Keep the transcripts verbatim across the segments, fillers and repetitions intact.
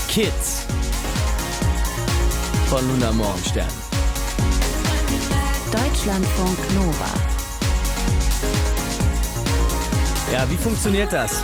Kids von Luna Morgenstern. Deutschlandfunk Nova. Ja, wie funktioniert das,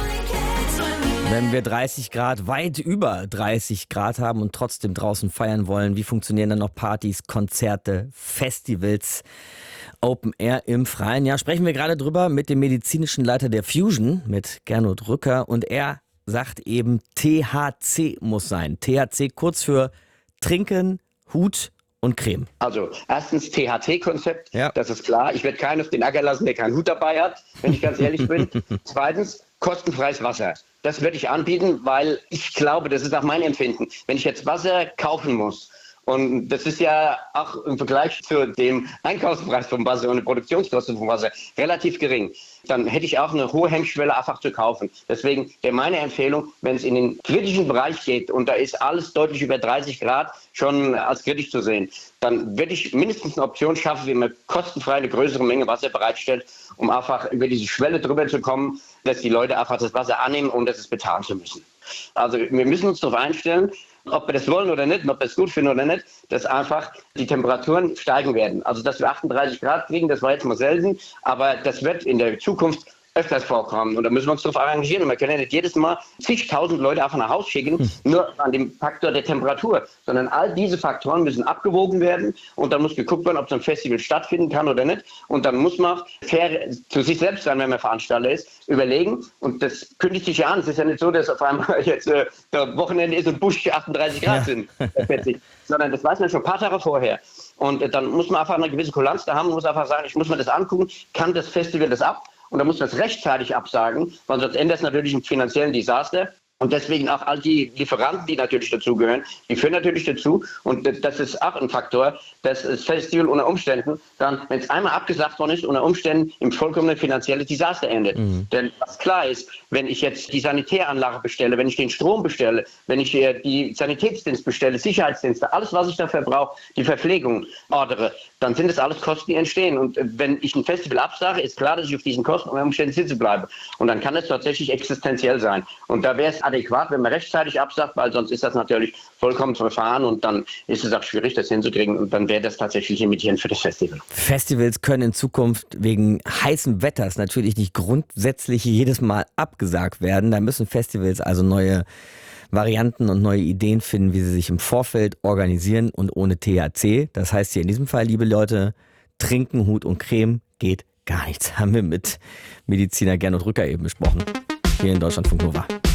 wenn wir dreißig Grad, weit über dreißig Grad haben und trotzdem draußen feiern wollen? Wie funktionieren dann noch Partys, Konzerte, Festivals, Open Air im Freien? Ja, sprechen wir gerade drüber mit dem medizinischen Leiter der Fusion, mit Gernot Rücker. Und er sagt eben, T H C muss sein. T H C kurz für Trinken, Hut und Creme. Also erstens T H C-Konzept, Ja. Das ist klar. Ich werde keinen auf den Acker lassen, der keinen Hut dabei hat, wenn ich ganz ehrlich bin. Zweitens kostenfreies Wasser. Das würde ich anbieten, weil ich glaube, das ist auch mein Empfinden. Wenn ich jetzt Wasser kaufen muss, und das ist ja auch im Vergleich zu dem Einkaufspreis vom Wasser und der Produktionskosten vom Wasser relativ gering, dann hätte ich auch eine hohe Hemmschwelle, einfach zu kaufen. Deswegen wäre meine Empfehlung, wenn es in den kritischen Bereich geht und da ist alles deutlich über dreißig Grad schon als kritisch zu sehen, dann würde ich mindestens eine Option schaffen, wie man kostenfrei eine größere Menge Wasser bereitstellt, um einfach über diese Schwelle drüber zu kommen, dass die Leute einfach das Wasser annehmen, ohne dass es bezahlen zu müssen. Also wir müssen uns darauf einstellen, ob wir das wollen oder nicht, ob wir es gut finden oder nicht, dass einfach die Temperaturen steigen werden. Also dass wir achtunddreißig Grad kriegen, das war jetzt mal selten, aber das wird in der Zukunft öfters vorkommen und da müssen wir uns darauf arrangieren und wir können ja nicht jedes Mal zigtausend Leute einfach nach Hause schicken, hm. nur an dem Faktor der Temperatur, sondern all diese Faktoren müssen abgewogen werden und dann muss geguckt werden, ob so ein Festival stattfinden kann oder nicht und dann muss man fair zu sich selbst sein, wenn man Veranstalter ist, überlegen und das kündigt sich ja an. Es ist ja nicht so, dass auf einmal jetzt äh, der Wochenende ist und Busch achtunddreißig Grad ja. sind, sondern das weiß man schon ein paar Tage vorher. Und äh, dann muss man einfach eine gewisse Kulanz da haben, muss einfach sagen, ich muss mir das angucken, kann das Festival das ab? Und da muss man es rechtzeitig absagen, weil sonst endet es natürlich im finanziellen Desaster. Und deswegen auch all die Lieferanten, die natürlich dazugehören, die führen natürlich dazu. Und das ist auch ein Faktor, dass das Festival unter Umständen dann, wenn es einmal abgesagt worden ist, unter Umständen im vollkommenen finanziellen Desaster endet. Mhm. Denn was klar ist, wenn ich jetzt die Sanitäranlage bestelle, wenn ich den Strom bestelle, wenn ich die Sanitätsdienst bestelle, Sicherheitsdienste, alles, was ich dafür brauche, die Verpflegung ordere, dann sind das alles Kosten, die entstehen. Und wenn ich ein Festival absage, ist klar, dass ich auf diesen Kosten unter Umständen sitzen bleibe. Und dann kann es tatsächlich existenziell sein. Und da wäre es adäquat, wenn man rechtzeitig absagt, weil sonst ist das natürlich vollkommen verfahren und dann ist es auch schwierig, das hinzukriegen und dann wäre das tatsächlich limitierend für das Festival. Festivals können in Zukunft wegen heißen Wetters natürlich nicht grundsätzlich jedes Mal abgesagt werden. Da müssen Festivals also neue Varianten und neue Ideen finden, wie sie sich im Vorfeld organisieren und ohne T H C. Das heißt hier in diesem Fall, liebe Leute, trinken, Hut und Creme geht gar nichts. Haben wir mit Mediziner Gernot Rücker eben besprochen. Hier in Deutschlandfunk Nova.